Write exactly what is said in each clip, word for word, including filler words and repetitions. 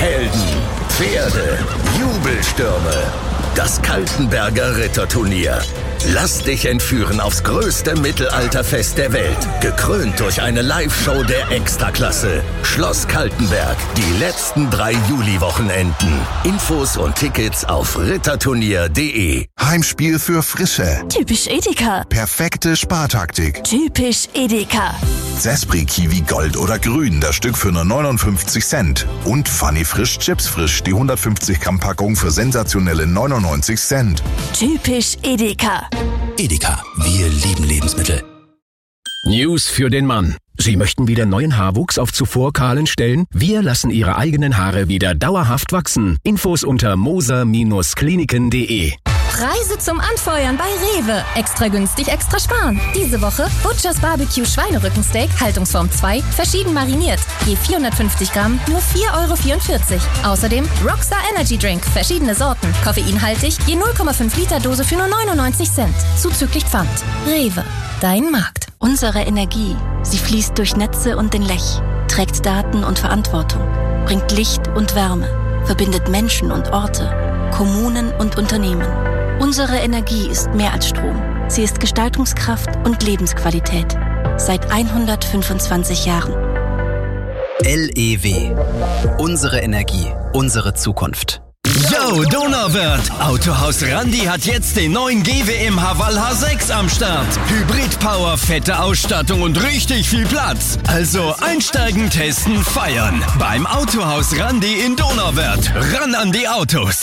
Helden, Pferde, Jubelstürme. Das Kaltenberger Ritterturnier. Lass dich entführen aufs größte Mittelalterfest der Welt. Gekrönt durch eine Live-Show der Extraklasse. Schloss Kaltenberg. Die letzten drei Juli-Wochenenden. Infos und Tickets auf ritterturnier punkt de. Heimspiel für Frische. Typisch Edeka. Perfekte Spartaktik. Typisch Edeka. Zespri Kiwi Gold oder Grün, das Stück für nur neunundfünfzig Cent. Und Funny Frisch Chips Frisch, die hundertfünfzig Gramm Packung für sensationelle neunundneunzig Cent. Typisch Edeka. Edeka, wir lieben Lebensmittel. News für den Mann. Sie möchten wieder neuen Haarwuchs auf zuvor kahlen Stellen? Wir lassen Ihre eigenen Haare wieder dauerhaft wachsen. Infos unter moser Kliniken punkt de. Preise zum Anfeuern bei Rewe. Extra günstig, extra sparen. Diese Woche Butchers Barbecue Schweinerückensteak, Haltungsform zwei, verschieden mariniert. Je vierhundertfünfzig Gramm, nur vier Euro vierundvierzig. Außerdem Rockstar Energy Drink, verschiedene Sorten, koffeinhaltig, je null Komma fünf Liter Dose für nur neunundneunzig Cent. Zuzüglich Pfand. Rewe, dein Markt. Unsere Energie, sie fließt durch Netze und den Lech, trägt Daten und Verantwortung, bringt Licht und Wärme, verbindet Menschen und Orte, Kommunen und Unternehmen. Unsere Energie ist mehr als Strom. Sie ist Gestaltungskraft und Lebensqualität. Seit hundertfünfundzwanzig Jahren. L E W. Unsere Energie, unsere Zukunft. Yo, Donauwörth! Autohaus Randi hat jetzt den neuen G W M Haval H sechs am Start. Hybrid-Power, fette Ausstattung und richtig viel Platz. Also einsteigen, testen, feiern. Beim Autohaus Randi in Donauwörth. Ran an die Autos!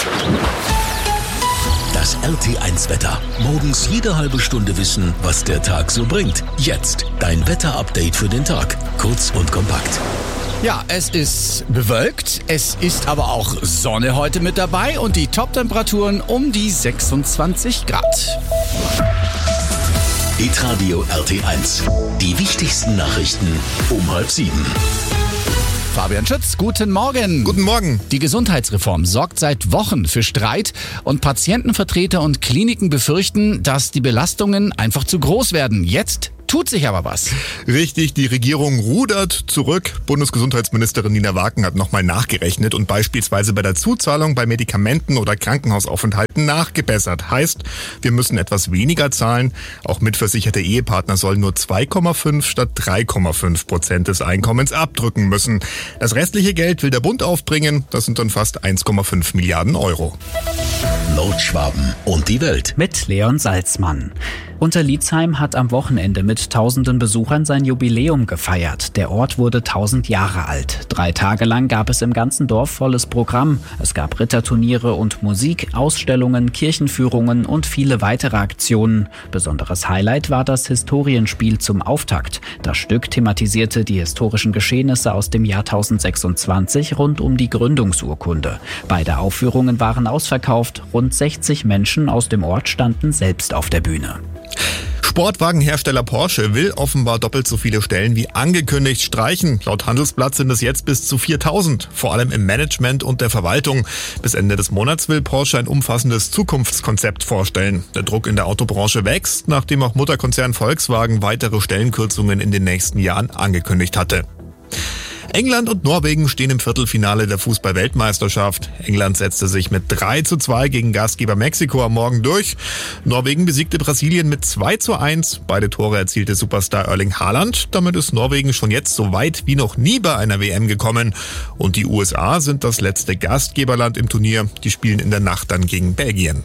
Das R T eins Wetter. Morgens jede halbe Stunde wissen, was der Tag so bringt. Jetzt dein Wetter-Update für den Tag. Kurz und kompakt. Ja, es ist bewölkt, es ist aber auch Sonne heute mit dabei und die Top-Temperaturen um die sechsundzwanzig Grad. Hitradio R T eins. Die wichtigsten Nachrichten um halb sieben. Fabian Schütz, guten Morgen. Guten Morgen. Die Gesundheitsreform sorgt seit Wochen für Streit und Patientenvertreter und Kliniken befürchten, dass die Belastungen einfach zu groß werden. Jetzt tut sich aber was. Richtig, die Regierung rudert zurück. Bundesgesundheitsministerin Nina Wagen hat nochmal nachgerechnet und beispielsweise bei der Zuzahlung bei Medikamenten oder Krankenhausaufenthalten nachgebessert. Heißt, wir müssen etwas weniger zahlen. Auch mitversicherte Ehepartner sollen nur zwei Komma fünf statt drei Komma fünf Prozent des Einkommens abdrücken müssen. Das restliche Geld will der Bund aufbringen. Das sind dann fast eins Komma fünf Milliarden Euro. Nordschwaben und die Welt. Mit Leon Salzmann. Unterlietzheim hat am Wochenende mit tausenden Besuchern sein Jubiläum gefeiert. Der Ort wurde tausend Jahre alt. Drei Tage lang gab es im ganzen Dorf volles Programm. Es gab Ritterturniere und Musik, Ausstellungen, Kirchenführungen und viele weitere Aktionen. Besonderes Highlight war das Historienspiel zum Auftakt. Das Stück thematisierte die historischen Geschehnisse aus dem Jahr tausendsechsundzwanzig rund um die Gründungsurkunde. Beide Aufführungen waren ausverkauft. Rund sechzig Menschen aus dem Ort standen selbst auf der Bühne. Sportwagenhersteller Porsche will offenbar doppelt so viele Stellen wie angekündigt streichen. Laut Handelsblatt sind es jetzt bis zu viertausend, vor allem im Management und der Verwaltung. Bis Ende des Monats will Porsche ein umfassendes Zukunftskonzept vorstellen. Der Druck in der Autobranche wächst, nachdem auch Mutterkonzern Volkswagen weitere Stellenkürzungen in den nächsten Jahren angekündigt hatte. England und Norwegen stehen im Viertelfinale der Fußball-Weltmeisterschaft. England setzte sich mit drei zu zwei gegen Gastgeber Mexiko am Morgen durch. Norwegen besiegte Brasilien mit zwei zu eins. Beide Tore erzielte Superstar Erling Haaland. Damit ist Norwegen schon jetzt so weit wie noch nie bei einer W M gekommen. Und die U S A sind das letzte Gastgeberland im Turnier. Die spielen in der Nacht dann gegen Belgien.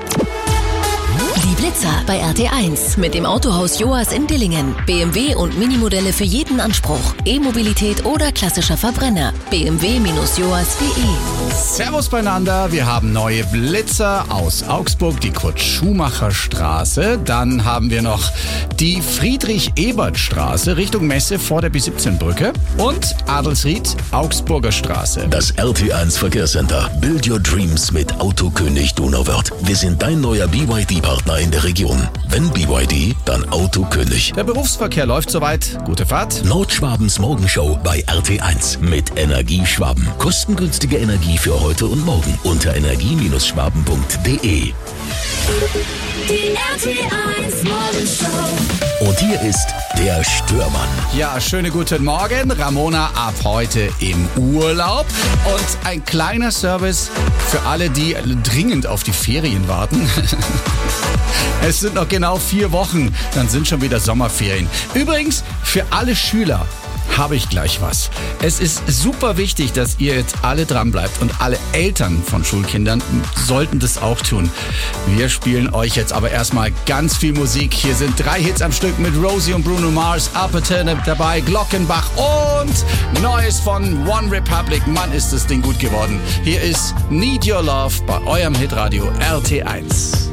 Die Blitzer bei R T eins mit dem Autohaus Joas in Dillingen. B M W und Minimodelle für jeden Anspruch. E-Mobilität oder klassischer Verbrenner. b m w Bindestrich joas punkt de. Servus beieinander. Wir haben neue Blitzer aus Augsburg, die Kurt-Schumacher-Straße. Dann haben wir noch die Friedrich-Ebert-Straße Richtung Messe vor der B siebzehn Brücke. Und Adelsried, Augsburger Straße. Das R T eins Verkehrscenter. Build your dreams mit Autokönig Donauwörth. Wir sind dein neuer B Y D-Partner in der Region. Wenn B Y D, dann Autokönig. Der Berufsverkehr läuft soweit. Gute Fahrt. Nordschwabens Morgenshow bei R T eins mit Energie Schwaben. Kostengünstige Energie für heute und morgen unter energie Bindestrich schwaben punkt de. Die R T eins Morgenshow. Und hier ist der Störmann. Ja, schönen guten Morgen. Ramona ab heute im Urlaub. Und ein kleiner Service für alle, die dringend auf die Ferien warten. Es sind noch genau vier Wochen, dann sind schon wieder Sommerferien. Übrigens, für alle Schüler habe ich gleich was. Es ist super wichtig, dass ihr jetzt alle dran bleibt und alle Eltern von Schulkindern sollten das auch tun. Wir spielen euch jetzt aber erstmal ganz viel Musik. Hier sind drei Hits am Stück mit Rosie und Bruno Mars, Upper Turnip dabei, Glockenbach und Neues von One Republic. Mann, ist das Ding gut geworden. Hier ist Need Your Love bei eurem Hitradio R T eins.